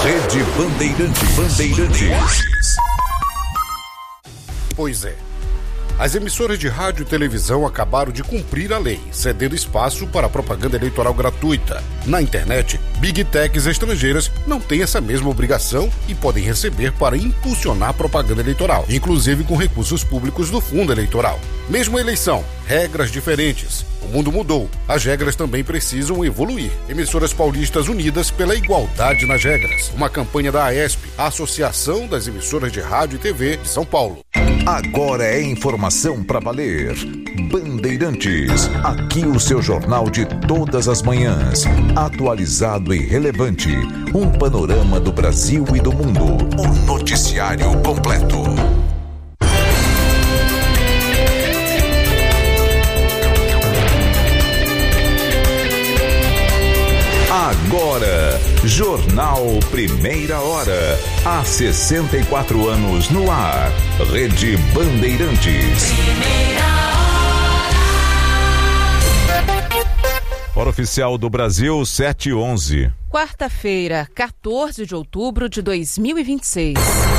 Rede Bandeirantes. Pois é. As emissoras de rádio e televisão acabaram de cumprir a lei, cedendo espaço para propaganda eleitoral gratuita. Na internet, Big Techs estrangeiras não têm essa mesma obrigação e podem receber para impulsionar propaganda eleitoral, inclusive com recursos públicos do fundo eleitoral. Mesmo a eleição, regras diferentes. O mundo mudou, as regras também precisam evoluir. Emissoras paulistas unidas pela igualdade nas regras. Uma campanha da AESP, a Associação das Emissoras de Rádio e TV de São Paulo. Agora é informação para valer. Bandeirantes, aqui o seu jornal de todas as manhãs. Atualizado e relevante. Um panorama do Brasil e do mundo. O noticiário completo. Agora, Jornal Primeira Hora. Há 64 anos no ar. Rede Bandeirantes. Hora oficial do Brasil, 7h11. Quarta-feira, 14 de outubro de 2026.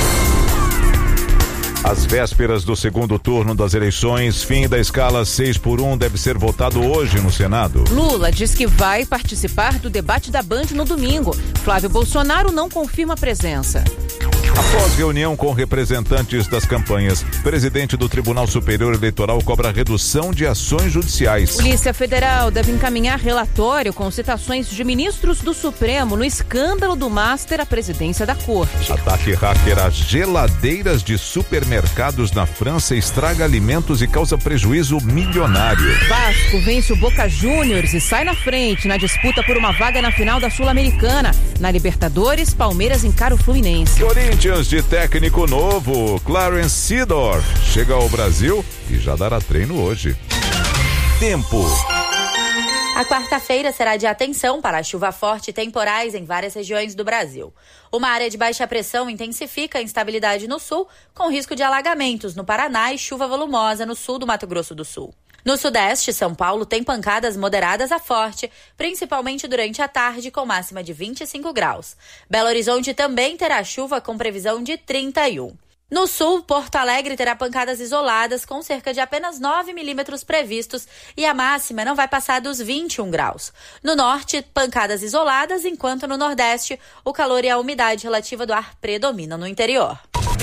Às vésperas do segundo turno das eleições, fim da escala 6x1 deve ser votado hoje no Senado. Lula diz que vai participar do debate da Band no domingo. Flávio Bolsonaro não confirma a presença. Após reunião com representantes das campanhas, presidente do Tribunal Superior Eleitoral cobra redução de ações judiciais. Polícia Federal deve encaminhar relatório com citações de ministros do Supremo no escândalo do Master à presidência da Corte. Ataque hacker às geladeiras de supermercados na França estraga alimentos e causa prejuízo milionário. Vasco vence o Boca Juniors e sai na frente na disputa por uma vaga na final da Sul-Americana. Na Libertadores, Palmeiras encara o Fluminense. Corinthians de técnico novo, Clarence Seedorf, chega ao Brasil e já dará treino hoje. Tempo. A quarta-feira será de atenção para a chuva forte e temporais em várias regiões do Brasil. Uma área de baixa pressão intensifica a instabilidade no sul, com risco de alagamentos no Paraná e chuva volumosa no sul do Mato Grosso do Sul. No sudeste, São Paulo tem pancadas moderadas a forte, principalmente durante a tarde, com máxima de 25 graus. Belo Horizonte também terá chuva com previsão de 31. No sul, Porto Alegre terá pancadas isoladas com cerca de apenas 9 milímetros previstos e a máxima não vai passar dos 21 graus. No norte, pancadas isoladas, enquanto no nordeste, o calor e a umidade relativa do ar predominam no interior.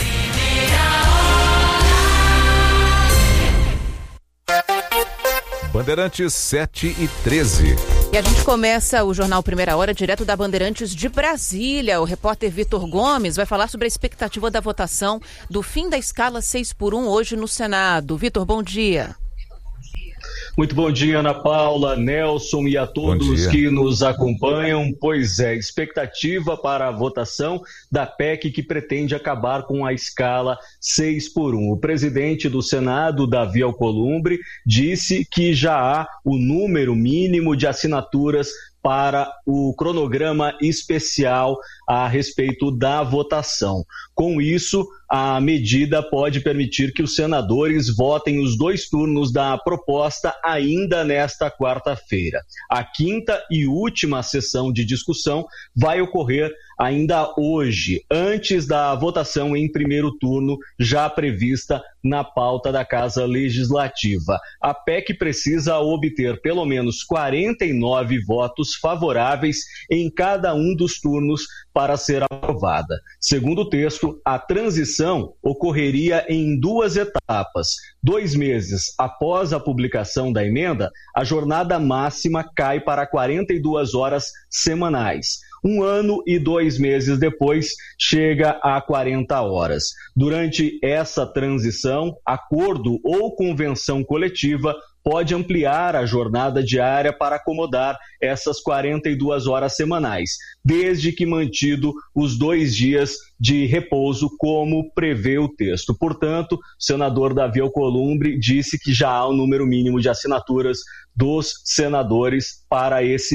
Bandeirantes 7h13. E a gente começa o Jornal Primeira Hora direto da Bandeirantes de Brasília. O repórter Vitor Gomes vai falar sobre a expectativa da votação do fim da escala 6x1 hoje no Senado. Vitor, bom dia. Muito bom dia, Ana Paula, Nelson e a todos que nos acompanham. Pois é, expectativa para a votação da PEC que pretende acabar com a escala 6x1. O presidente do Senado, Davi Alcolumbre, disse que já há o número mínimo de assinaturas para o cronograma especial a respeito da votação. Com isso, a medida pode permitir que os senadores votem os 2 turnos da proposta ainda nesta quarta-feira. A quinta e última sessão de discussão vai ocorrer ainda hoje, antes da votação em primeiro turno, já prevista na pauta da Casa Legislativa. A PEC precisa obter pelo menos 49 votos favoráveis em cada um dos turnos para ser aprovada. Segundo o texto, a transição ocorreria em 2 etapas. 2 meses após a publicação da emenda, a jornada máxima cai para 42 horas semanais. 1 ano e 2 meses depois, chega a 40 horas. Durante essa transição, acordo ou convenção coletiva pode ampliar a jornada diária para acomodar essas 42 horas semanais, desde que mantido os 2 dias de repouso, como prevê o texto. Portanto, o senador Davi Alcolumbre disse que já há um número mínimo de assinaturas dos senadores para esse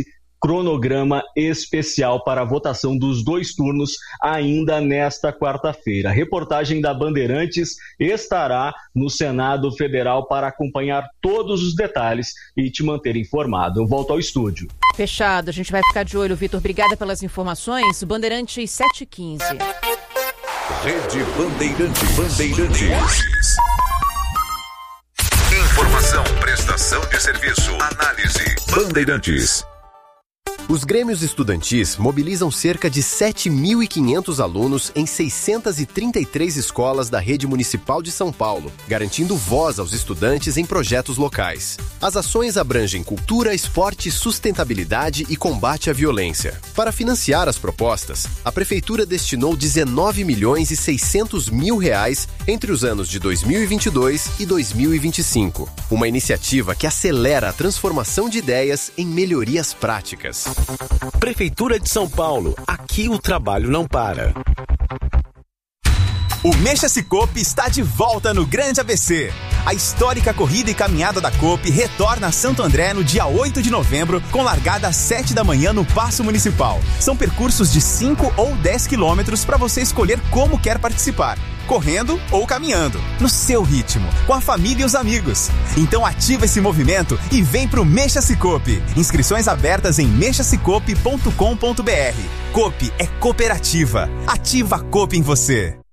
cronograma especial para a votação dos 2 turnos ainda nesta quarta-feira. A reportagem da Bandeirantes estará no Senado Federal para acompanhar todos os detalhes e te manter informado. Eu volto ao estúdio. Fechado, a gente vai ficar de olho, Vitor. Obrigada pelas informações. Bandeirantes 7h15. Rede Bandeirantes. Informação, prestação de serviço, análise. Bandeirantes. Os grêmios estudantis mobilizam cerca de 7.500 alunos em 633 escolas da rede municipal de São Paulo, garantindo voz aos estudantes em projetos locais. As ações abrangem cultura, esporte, sustentabilidade e combate à violência. Para financiar as propostas, a Prefeitura destinou R$19 milhões e 600 mil entre os anos de 2022 e 2025. Uma iniciativa que acelera a transformação de ideias em melhorias práticas. Prefeitura de São Paulo, aqui o trabalho não para. O Mexa-se Coop está de volta no Grande ABC. A histórica corrida e caminhada da Coop retorna a Santo André no dia 8 de novembro, com largada às 7 da manhã no Paço Municipal. São percursos de 5 ou 10 quilômetros para você escolher como quer participar. Correndo ou caminhando, no seu ritmo, com a família e os amigos. Então ativa esse movimento e vem pro Mexa-se Coop. Inscrições abertas em mexasecoop.com.br. Coop é cooperativa. Ativa a Coop em você.